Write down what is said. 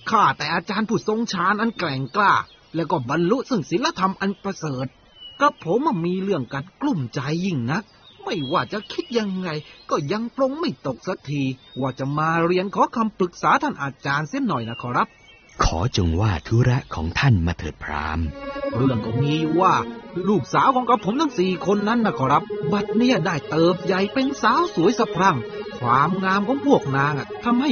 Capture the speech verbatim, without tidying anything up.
ข้าแต่อาจารย์ผู้ทรงฌานอันแกร่งกล้าแล้วก็บรรลุซึ่งศีลธรรมอันประเสริฐกับผมมีเรื่องกัดกลุ้มใจยิ่งนักไม่ว่าจะคิดยังไงก็ยังปรงไม่ตกสักทีว่าจะมาเรียนขอคำปรึกษาท่านอาจารย์เสียหน่อยนะขอรับขอจงว่าธุระของท่านมาเถิดพราหมณ์เรื่องก็มีว่าลูกสาวของกระผมทั้งสี่คนนั้นนะขอรับบัดเนี้ยได้เติบใหญ่เป็นสาวสวยสะพรั่งความงามของพวกนางทำให้